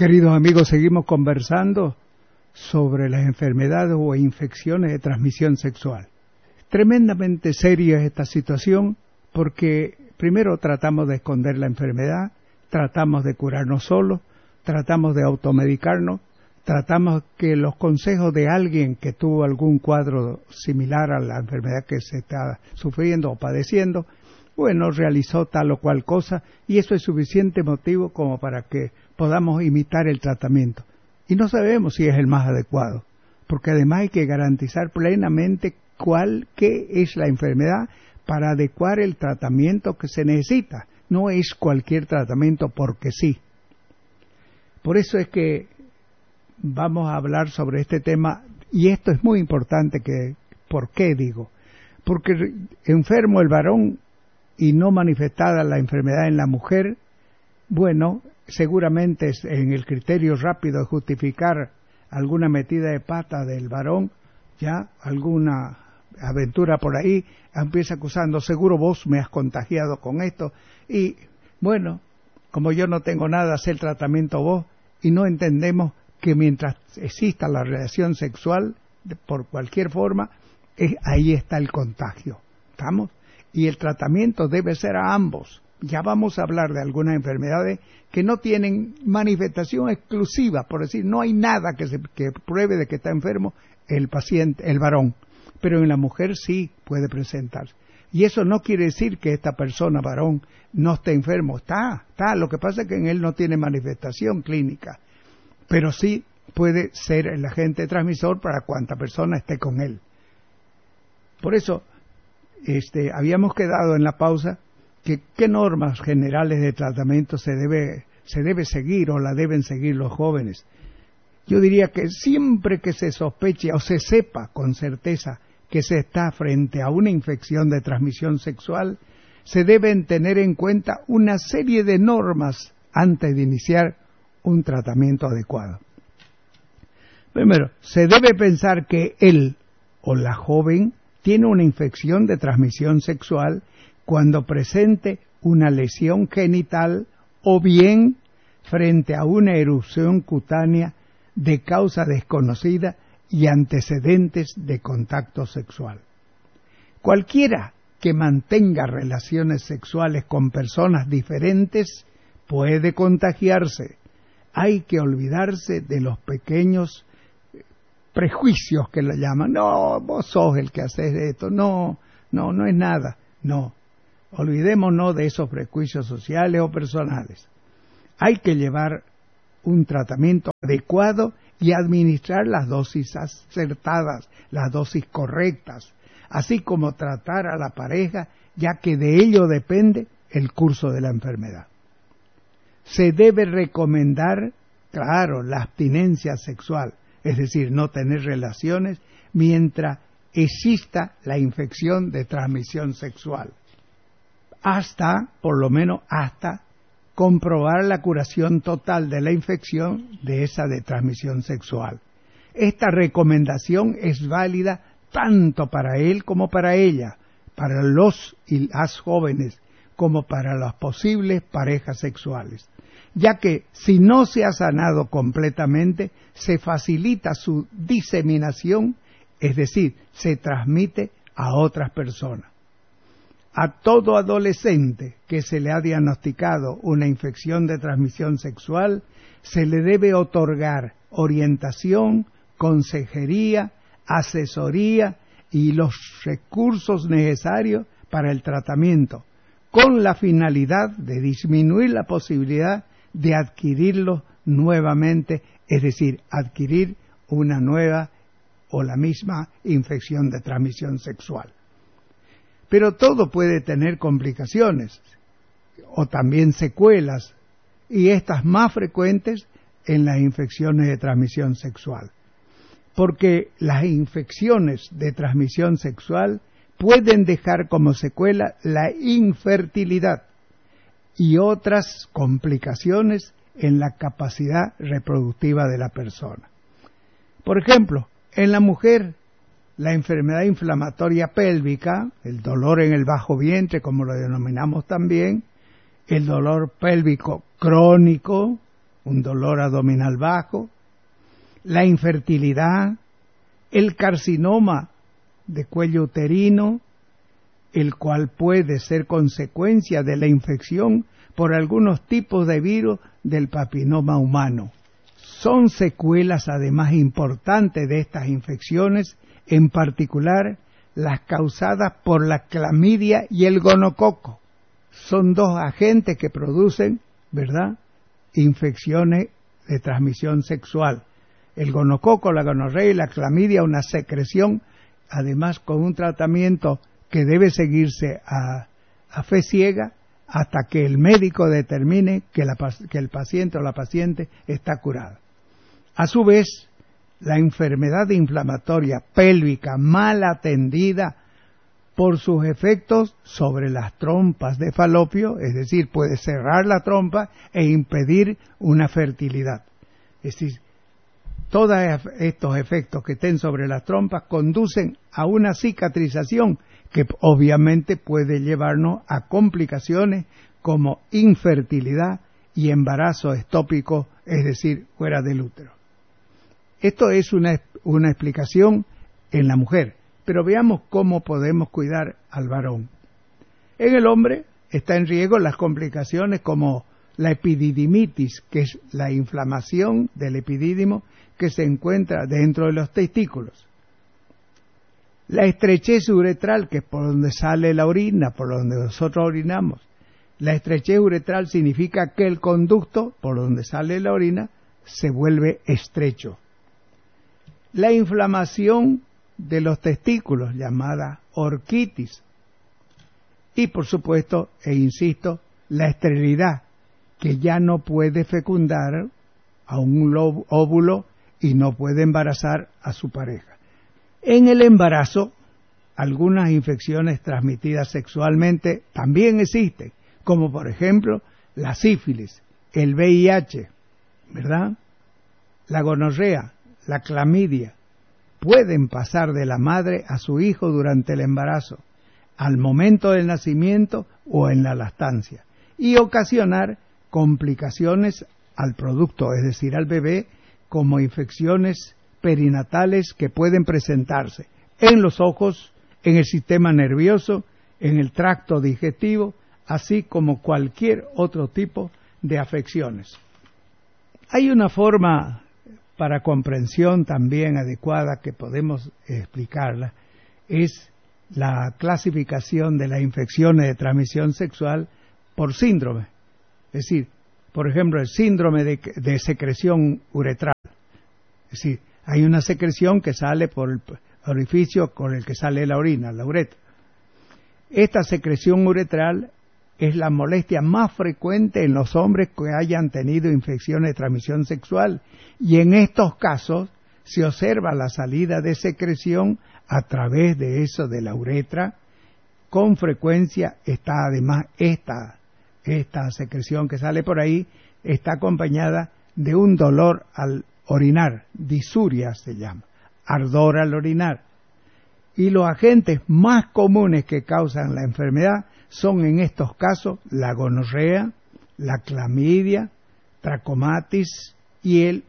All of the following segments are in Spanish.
Queridos amigos, seguimos conversando sobre las enfermedades o infecciones de transmisión sexual. Tremendamente seria es esta situación porque primero tratamos de esconder la enfermedad, tratamos de curarnos solos, tratamos de automedicarnos, tratamos que los consejos de alguien que tuvo algún cuadro similar a la enfermedad que se está sufriendo o padeciendo, bueno, realizó tal o cual cosa, y eso es suficiente motivo como para que podamos imitar el tratamiento. Y no sabemos si es el más adecuado, porque además hay que garantizar plenamente qué es la enfermedad para adecuar el tratamiento que se necesita. No es cualquier tratamiento porque sí. Por eso es que vamos a hablar sobre este tema, y esto es muy importante. ¿Por qué digo? Porque enfermo el varón y no manifestada la enfermedad en la mujer, bueno, seguramente en el criterio rápido de justificar alguna metida de pata del varón, ya alguna aventura por ahí, empieza acusando, seguro vos me has contagiado con esto, y bueno, como yo no tengo nada, haz el tratamiento vos, y no entendemos que mientras exista la relación sexual, por cualquier forma, ahí está el contagio, ¿estamos? Y el tratamiento debe ser a ambos. Ya vamos a hablar de algunas enfermedades que no tienen manifestación exclusiva, por decir, no hay nada que pruebe de que está enfermo el paciente, el varón, pero en la mujer sí puede presentarse. Y eso no quiere decir que esta persona, varón, no esté enfermo. Está. Lo que pasa es que en él no tiene manifestación clínica, pero sí puede ser el agente transmisor para cuanta persona esté con él. Por eso, habíamos quedado en la pausa que qué normas generales de tratamiento se debe seguir o la deben seguir los jóvenes. Yo diría que siempre que se sospeche o se sepa con certeza que se está frente a una infección de transmisión sexual, se deben tener en cuenta una serie de normas antes de iniciar un tratamiento adecuado. Primero, se debe pensar que él o la joven tiene una infección de transmisión sexual cuando presente una lesión genital o bien frente a una erupción cutánea de causa desconocida y antecedentes de contacto sexual. Cualquiera que mantenga relaciones sexuales con personas diferentes puede contagiarse. Hay que olvidarse de los pequeños prejuicios que le llaman. No, vos sos el que haces esto. No es nada. No. Olvidémonos de esos prejuicios sociales o personales. Hay que llevar un tratamiento adecuado y administrar las dosis acertadas, las dosis correctas, así como tratar a la pareja, ya que de ello depende el curso de la enfermedad. Se debe recomendar, claro, la abstinencia sexual, es decir, no tener relaciones mientras exista la infección de transmisión sexual. Por lo menos hasta comprobar la curación total de la infección de esa de transmisión sexual. Esta recomendación es válida tanto para él como para ella, para los y las jóvenes, como para las posibles parejas sexuales, ya que si no se ha sanado completamente, se facilita su diseminación, es decir, se transmite a otras personas. A todo adolescente que se le ha diagnosticado una infección de transmisión sexual, se le debe otorgar orientación, consejería, asesoría y los recursos necesarios para el tratamiento, con la finalidad de disminuir la posibilidad de adquirirlo nuevamente, es decir, adquirir una nueva o la misma infección de transmisión sexual. Pero todo puede tener complicaciones o también secuelas, y estas más frecuentes en las infecciones de transmisión sexual, porque las infecciones de transmisión sexual pueden dejar como secuela la infertilidad y otras complicaciones en la capacidad reproductiva de la persona. Por ejemplo, en la mujer, la enfermedad inflamatoria pélvica, el dolor en el bajo vientre, como lo denominamos también, el dolor pélvico crónico, un dolor abdominal bajo, la infertilidad, el carcinoma de cuello uterino, el cual puede ser consecuencia de la infección por algunos tipos de virus del papiloma humano. Son secuelas además importantes de estas infecciones, en particular las causadas por la clamidia y el gonococo. Son dos agentes que producen, ¿verdad?, infecciones de transmisión sexual. El gonococo, la gonorrea y la clamidia, una secreción, además con un tratamiento que debe seguirse a fe ciega hasta que el médico determine que el paciente o la paciente está curada. A su vez, la enfermedad inflamatoria pélvica mal atendida por sus efectos sobre las trompas de falopio, es decir, puede cerrar la trompa e impedir una fertilidad. Es decir, todos estos efectos que estén sobre las trompas conducen a una cicatrización que obviamente puede llevarnos a complicaciones como infertilidad y embarazo ectópico, es decir, fuera del útero. Esto es una explicación en la mujer, pero veamos cómo podemos cuidar al varón. En el hombre está en riesgo las complicaciones como la epididimitis, que es la inflamación del epidídimo que se encuentra dentro de los testículos. La estrechez uretral, que es por donde sale la orina, por donde nosotros orinamos. La estrechez uretral significa que el conducto por donde sale la orina se vuelve estrecho. La inflamación de los testículos, llamada orquitis. Y por supuesto, e insisto, la esterilidad, que ya no puede fecundar a un óvulo y no puede embarazar a su pareja. En el embarazo, algunas infecciones transmitidas sexualmente también existen, como por ejemplo la sífilis, el VIH, ¿verdad?, la gonorrea, la clamidia, pueden pasar de la madre a su hijo durante el embarazo, al momento del nacimiento o en la lactancia, y ocasionar complicaciones al producto, es decir, al bebé, como infecciones perinatales que pueden presentarse en los ojos, en el sistema nervioso, en el tracto digestivo, así como cualquier otro tipo de afecciones. Hay una forma para comprensión también adecuada que podemos explicarla, es la clasificación de las infecciones de transmisión sexual por síndrome. Es decir, por ejemplo, el síndrome de secreción uretral. Es decir, hay una secreción que sale por el orificio con el que sale la orina, la uretra. Esta secreción uretral es la molestia más frecuente en los hombres que hayan tenido infecciones de transmisión sexual, y en estos casos se observa la salida de secreción a través de eso de la uretra. Con frecuencia está además esta secreción que sale por ahí está acompañada de un dolor al orinar, disuria se llama, ardor al orinar. Y los agentes más comunes que causan la enfermedad son en estos casos la gonorrea, la clamidia, trachomatis y el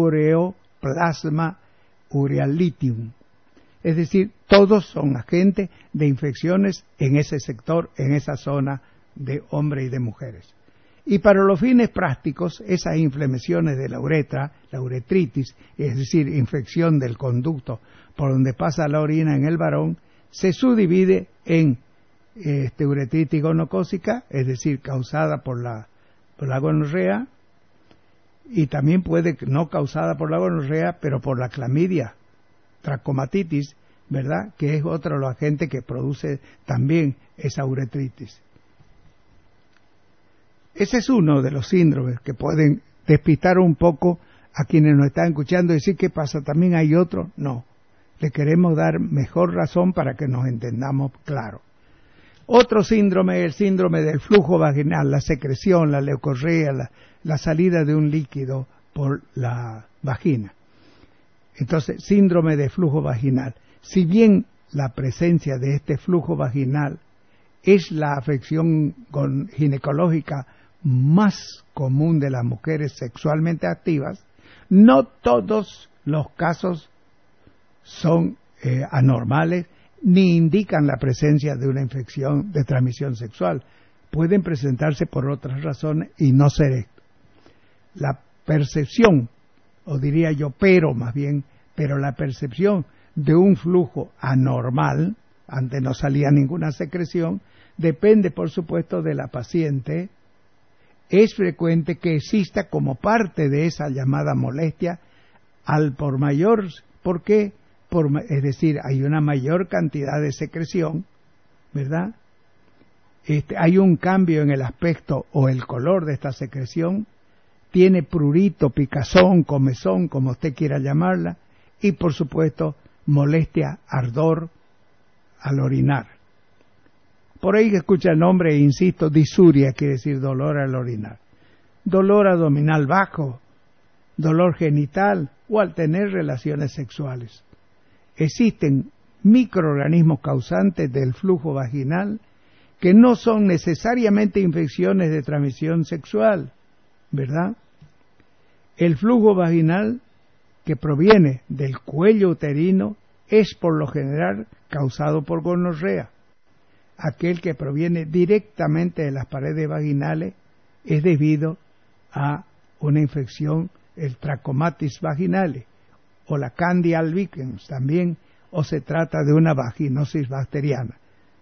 ureoplasma ureolitium. Es decir, todos son agentes de infecciones en ese sector, en esa zona de hombres y de mujeres. Y para los fines prácticos, esas inflamaciones de la uretra, la uretritis, es decir, infección del conducto por donde pasa la orina en el varón, se subdivide en uretritis gonocócica, es decir, causada por la gonorrea, y también puede no causada por la gonorrea, pero por la clamidia, tracomatitis, ¿verdad?, que es otro de los agentes que produce también esa uretritis. Ese es uno de los síndromes que pueden despistar un poco a quienes nos están escuchando y decir, ¿qué pasa? ¿También hay otro? No. Le queremos dar mejor razón para que nos entendamos claro. Otro síndrome es el síndrome del flujo vaginal, la secreción, la leucorrea, la salida de un líquido por la vagina. Entonces, síndrome de flujo vaginal. Si bien la presencia de este flujo vaginal es la afección ginecológica más común de las mujeres sexualmente activas, no todos los casos son anormales ni indican la presencia de una infección de transmisión sexual. Pueden presentarse por otras razones y no ser esto. La percepción, o diría yo, pero la percepción de un flujo anormal, antes no salía ninguna secreción, depende por supuesto de la paciente. Es frecuente que exista como parte de esa llamada molestia al por mayor, porque es decir, hay una mayor cantidad de secreción, ¿verdad? Hay un cambio en el aspecto o el color de esta secreción, tiene prurito, picazón, comezón, como usted quiera llamarla, y por supuesto molestia, ardor al orinar. Por ahí que escucha el nombre, e insisto, disuria quiere decir dolor al orinar. Dolor abdominal bajo, dolor genital o al tener relaciones sexuales. Existen microorganismos causantes del flujo vaginal que no son necesariamente infecciones de transmisión sexual, ¿verdad? El flujo vaginal que proviene del cuello uterino es por lo general causado por gonorrea. Aquel que proviene directamente de las paredes vaginales es debido a una infección, el Trachomatis vaginalis, o la Candida albicans también, o se trata de una vaginosis bacteriana.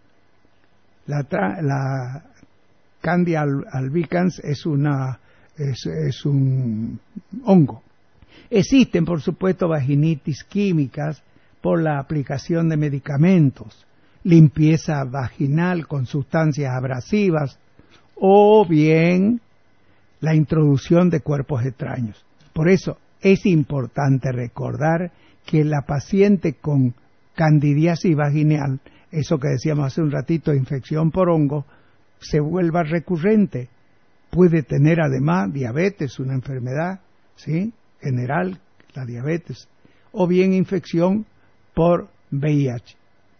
La Candida albicans es un hongo. Existen, por supuesto, vaginitis químicas por la aplicación de medicamentos, limpieza vaginal con sustancias abrasivas o bien la introducción de cuerpos extraños. Por eso es importante recordar que la paciente con candidiasis vaginal, eso que decíamos hace un ratito, infección por hongo, se vuelva recurrente. Puede tener además diabetes, una enfermedad, ¿sí?, general, la diabetes, o bien infección por VIH.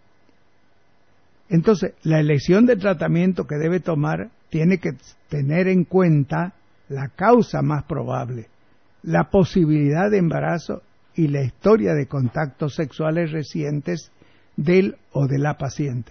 Entonces, la elección de tratamiento que debe tomar tiene que tener en cuenta la causa más probable, la posibilidad de embarazo y la historia de contactos sexuales recientes del o de la paciente,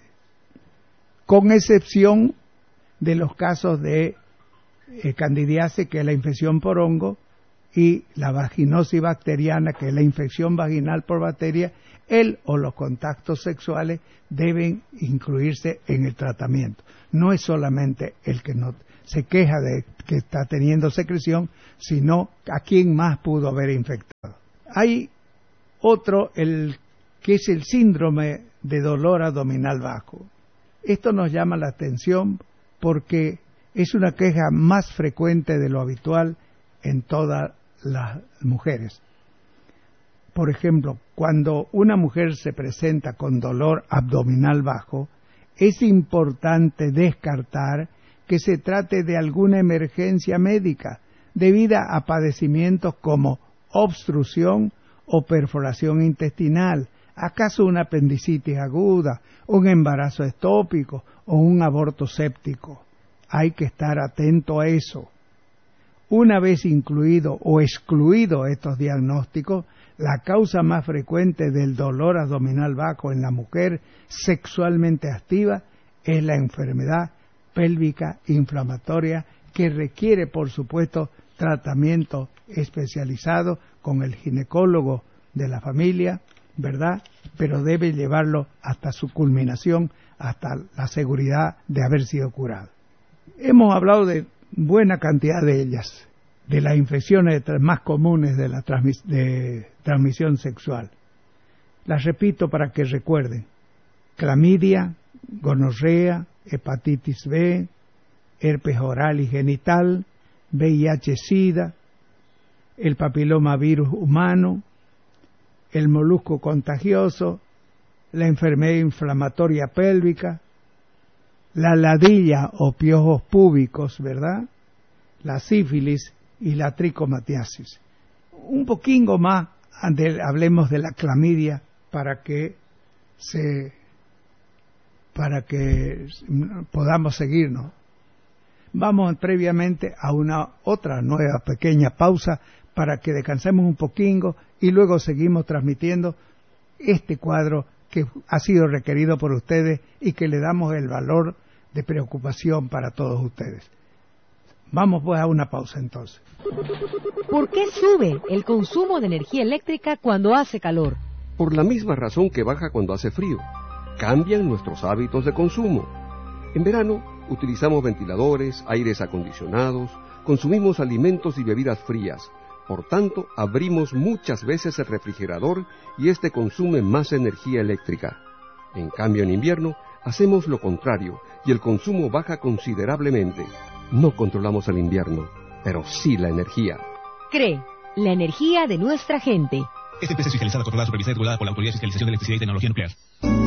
con excepción de los casos de candidiasis, que es la infección por hongo, y la vaginosis bacteriana, que es la infección vaginal por bacteria. El o los contactos sexuales deben incluirse en el tratamiento. No es solamente el que no se queja de que está teniendo secreción, sino a quién más pudo haber infectado. Hay otro, que es el síndrome de dolor abdominal bajo. Esto nos llama la atención porque es una queja más frecuente de lo habitual en todas las mujeres. Por ejemplo, cuando una mujer se presenta con dolor abdominal bajo, es importante descartar que se trate de alguna emergencia médica debida a padecimientos como obstrucción o perforación intestinal, acaso una apendicitis aguda, un embarazo ectópico o un aborto séptico. Hay que estar atento a eso. Una vez incluido o excluido estos diagnósticos, la causa más frecuente del dolor abdominal bajo en la mujer sexualmente activa es la enfermedad pélvica inflamatoria, que requiere, por supuesto, tratamiento especializado con el ginecólogo de la familia, ¿verdad? Pero debe llevarlo hasta su culminación, hasta la seguridad de haber sido curado. Hemos hablado de buena cantidad de ellas, de las infecciones más comunes de la transmisión sexual. Las repito para que recuerden: clamidia, gonorrea, hepatitis B, herpes oral y genital, VIH-Sida, el papilomavirus humano, el molusco contagioso, la enfermedad inflamatoria pélvica, la ladilla o piojos púbicos, ¿verdad?, la sífilis y la tricomatiasis. Un poquito más hablemos de la clamidia para que podamos seguirnos. Vamos previamente a una otra nueva pequeña pausa para que descansemos un poquinho y luego seguimos transmitiendo este cuadro que ha sido requerido por ustedes y que le damos el valor de preocupación para todos ustedes. Vamos pues a una pausa entonces. ¿Por qué sube el consumo de energía eléctrica cuando hace calor? Por la misma razón que baja cuando hace frío. Cambian nuestros hábitos de consumo. En verano utilizamos ventiladores, aires acondicionados, consumimos alimentos y bebidas frías. Por tanto, abrimos muchas veces el refrigerador y este consume más energía eléctrica. En cambio, en invierno, hacemos lo contrario y el consumo baja considerablemente. No controlamos el invierno, pero sí la energía. CRE, la energía de nuestra gente. Esta empresa es fiscalizada, controlada, supervisada y regulada por la Autoridad de Fiscalización de Electricidad y Tecnología Nuclear.